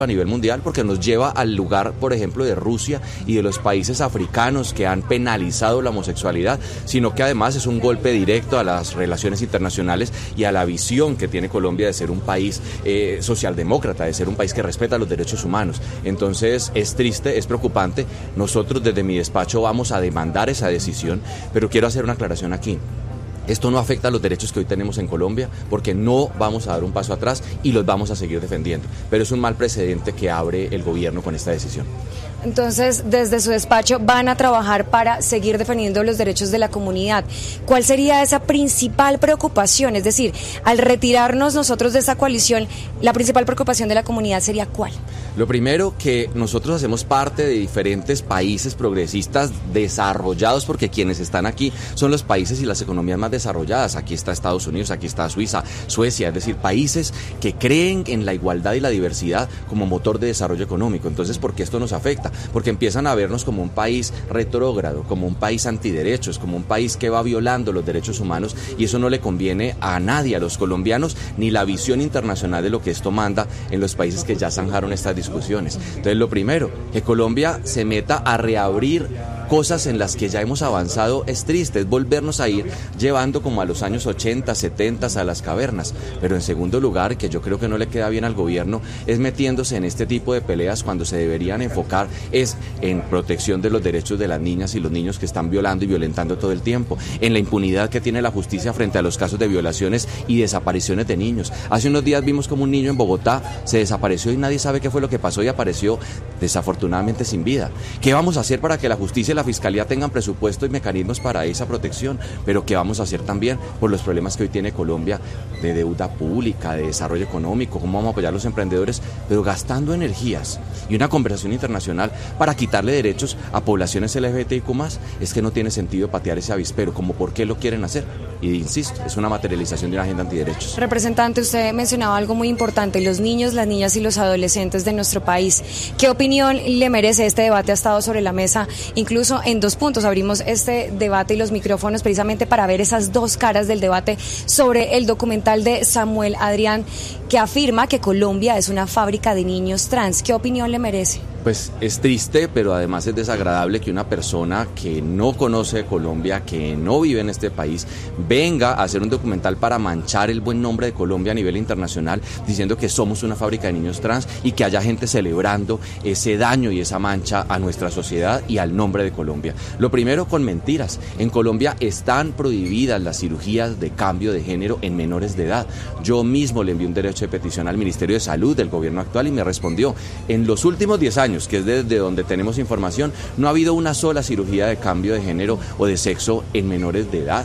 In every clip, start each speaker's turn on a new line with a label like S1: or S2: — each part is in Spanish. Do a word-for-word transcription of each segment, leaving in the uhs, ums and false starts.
S1: a nivel mundial, porque nos lleva al lugar, por ejemplo, de Rusia y de los países africanos que han penalizado la homosexualidad, sino que además es un golpe directo a las relaciones internacionales y a la visión que tiene Colombia de ser un país eh, socialdemócrata, de ser un país que respeta los derechos humanos. Entonces es triste, es preocupante. Nosotros desde mi despacho vamos a demandar esa decisión, pero quiero hacer una aclaración aquí. Esto no afecta a los derechos que hoy tenemos en Colombia, porque no vamos a dar un paso atrás y los vamos a seguir defendiendo. Pero es un mal precedente que abre el gobierno con esta decisión.
S2: Entonces, desde su despacho van a trabajar para seguir defendiendo los derechos de la comunidad. ¿Cuál sería esa principal preocupación? Es decir, al retirarnos nosotros de esa coalición, la principal preocupación de la comunidad sería ¿cuál?
S1: Lo primero, que nosotros hacemos parte de diferentes países progresistas desarrollados, porque quienes están aquí son los países y las economías más desarrolladas. Aquí está Estados Unidos, aquí está Suiza, Suecia, es decir, países que creen en la igualdad y la diversidad como motor de desarrollo económico. Entonces, ¿por qué esto nos afecta? Porque empiezan a vernos como un país retrógrado, como un país antiderechos, como un país que va violando los derechos humanos, y eso no le conviene a nadie, a los colombianos, ni la visión internacional de lo que esto manda en los países que ya zanjaron estas discusiones. Entonces, lo primero, que Colombia se meta a reabrir cosas en las que ya hemos avanzado es triste, es volvernos a ir llevando como a los años ochenta, setenta a las cavernas. Pero en segundo lugar, que yo creo que no le queda bien al gobierno, es metiéndose en este tipo de peleas cuando se deberían enfocar es en protección de los derechos de las niñas y los niños que están violando y violentando todo el tiempo, en la impunidad que tiene la justicia frente a los casos de violaciones y desapariciones de niños. Hace unos días vimos como un niño en Bogotá se desapareció y nadie sabe qué fue lo que pasó y apareció desafortunadamente sin vida. ¿Qué vamos a hacer para que la justicia y la Fiscalía tengan presupuesto y mecanismos para esa protección? Pero ¿qué vamos a hacer también por los problemas que hoy tiene Colombia de deuda pública, de desarrollo económico? ¿Cómo vamos a apoyar a los emprendedores? Pero gastando energías y una conversación internacional para quitarle derechos a poblaciones L G B T I Q más, es que no tiene sentido patear ese avispero, como por qué lo quieren hacer. Y insisto, es una materialización de una agenda antiderechos.
S2: Representante, usted mencionaba algo muy importante, los niños, las niñas y los adolescentes de nuestro país. ¿Qué opinión le merece este debate? Ha estado sobre la mesa, incluso en dos puntos. Abrimos este debate y los micrófonos precisamente para ver esas dos caras del debate sobre el documental de Samuel Adrián, que afirma que Colombia es una fábrica de niños trans. ¿Qué opinión le merece?
S1: Pues es triste, pero además es desagradable que una persona que no conoce Colombia, que no vive en este país, venga a hacer un documental para manchar el buen nombre de Colombia a nivel internacional, diciendo que somos una fábrica de niños trans y que haya gente celebrando ese daño y esa mancha a nuestra sociedad y al nombre de Colombia. Lo primero, con mentiras. En Colombia están prohibidas las cirugías de cambio de género en menores de edad. Yo mismo le envié un derecho de petición al Ministerio de Salud del gobierno actual y me respondió, en los últimos diez años, que es desde donde tenemos información, no ha habido una sola cirugía de cambio de género o de sexo en menores de edad.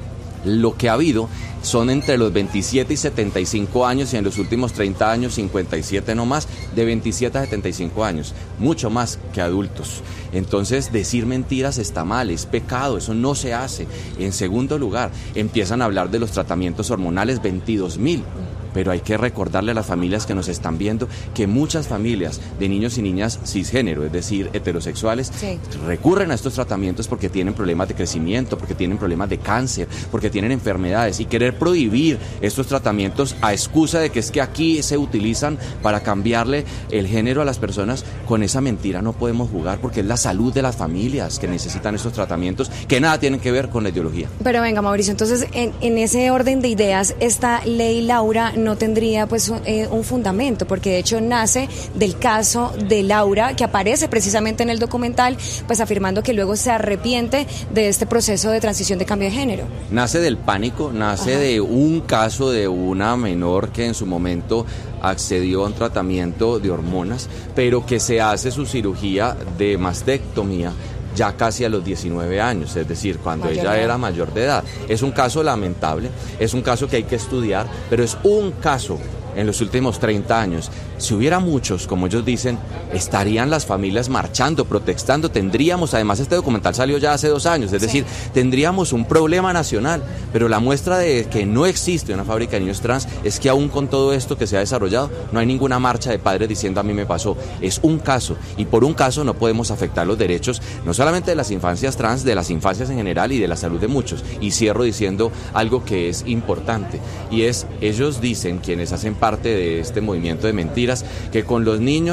S1: Lo que ha habido son entre los veintisiete y setenta y cinco años y en los últimos treinta años cincuenta y siete no más, de veintisiete a setenta y cinco años, mucho más que adultos. Entonces, decir mentiras está mal, es pecado, eso no se hace. En segundo lugar, empiezan a hablar de los tratamientos hormonales, veintidós mil. Pero hay que recordarle a las familias que nos están viendo que muchas familias de niños y niñas cisgénero, es decir, heterosexuales, sí, recurren a estos tratamientos porque tienen problemas de crecimiento, porque tienen problemas de cáncer, porque tienen enfermedades, y querer prohibir estos tratamientos a excusa de que es que aquí se utilizan para cambiarle el género a las personas, con esa mentira no podemos jugar, porque es la salud de las familias que necesitan estos tratamientos que nada tienen que ver con la ideología.
S2: Pero venga, Mauricio, entonces en, en ese orden de ideas, esta ley Laura no tendría pues un, eh, un fundamento, porque de hecho nace del caso de Laura, que aparece precisamente en el documental, pues afirmando que luego se arrepiente de este proceso de transición de cambio de género.
S1: Nace del pánico, nace Ajá. de un caso de una menor que en su momento accedió a un tratamiento de hormonas, pero que se hace su cirugía de mastectomía ya casi a los diecinueve años, es decir, cuando mayor ella era mayor de edad. Es un caso lamentable, es un caso que hay que estudiar, pero es un caso en los últimos treinta años. Si hubiera muchos, como ellos dicen, estarían las familias marchando, protestando, tendríamos, además este documental salió ya hace dos años, es sí. decir, tendríamos un problema nacional, pero la muestra de que no existe una fábrica de niños trans es que aún con todo esto que se ha desarrollado, no hay ninguna marcha de padres diciendo a mí me pasó. Es un caso, y por un caso no podemos afectar los derechos, no solamente de las infancias trans, de las infancias en general y de la salud de muchos. Y cierro diciendo algo que es importante, y es, ellos dicen, quienes hacen parte de este movimiento de mentiras, familias, que con los niños